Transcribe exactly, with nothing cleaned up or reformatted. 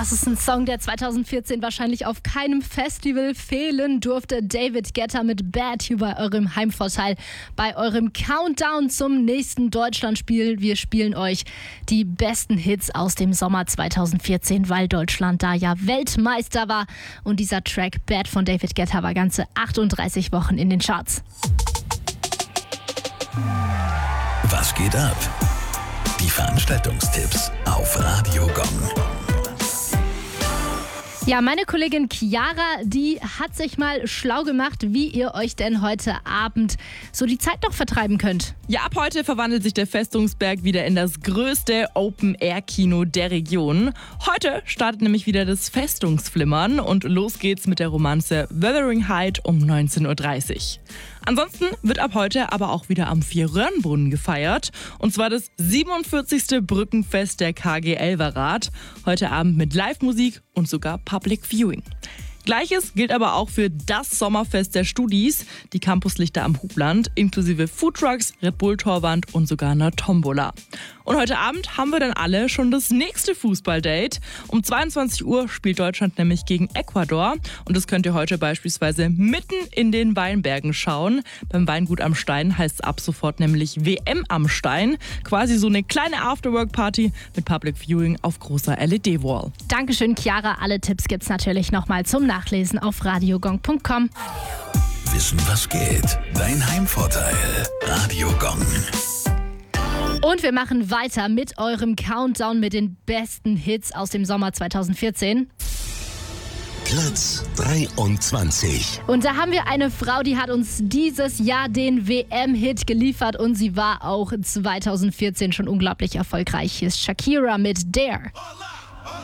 Das ist ein Song, der zweitausendvierzehn wahrscheinlich auf keinem Festival fehlen durfte. David Guetta mit Bad hier bei eurem Heimvorteil, bei eurem Countdown zum nächsten Deutschlandspiel. Wir spielen euch die besten Hits aus dem Sommer zweitausendvierzehn, weil Deutschland da ja Weltmeister war. Und dieser Track Bad von David Guetta war ganze achtunddreißig Wochen in den Charts. Was geht ab? Die Veranstaltungstipps auf Radio Gong. Ja, meine Kollegin Chiara, die hat sich mal schlau gemacht, wie ihr euch denn heute Abend so die Zeit noch vertreiben könnt. Ja, ab heute verwandelt sich der Festungsberg wieder in das größte Open-Air-Kino der Region. Heute startet nämlich wieder das Festungsflimmern und los geht's mit der Romanze Wuthering Heights um neunzehn Uhr dreißig. Ansonsten wird ab heute aber auch wieder am Vier-Röhren-Brunnen gefeiert. Und zwar das siebenundvierzigste Brückenfest der K G Elverrath. Heute Abend mit Live-Musik und sogar Public Viewing. Gleiches gilt aber auch für das Sommerfest der Studis, die Campuslichter am Hubland, inklusive Foodtrucks, Red Bull Torwand und sogar einer Tombola. Und heute Abend haben wir dann alle schon das nächste Fußballdate. Um zweiundzwanzig Uhr spielt Deutschland nämlich gegen Ecuador und das könnt ihr heute beispielsweise mitten in den Weinbergen schauen. Beim Weingut am Stein heißt es ab sofort nämlich W M am Stein. Quasi so eine kleine Afterwork-Party mit Public Viewing auf großer L E D-Wall. Dankeschön, Chiara. Alle Tipps gibt's natürlich nochmal zum Nachlesen auf radiogong punkt com. Wissen, was geht? Dein Heimvorteil. Radio Gong. Und wir machen weiter mit eurem Countdown mit den besten Hits aus dem Sommer zweitausendvierzehn. Platz dreiundzwanzig. Und da haben wir eine Frau, die hat uns dieses Jahr den W M-Hit geliefert und sie war auch zweitausendvierzehn schon unglaublich erfolgreich. Hier ist Shakira mit Dare.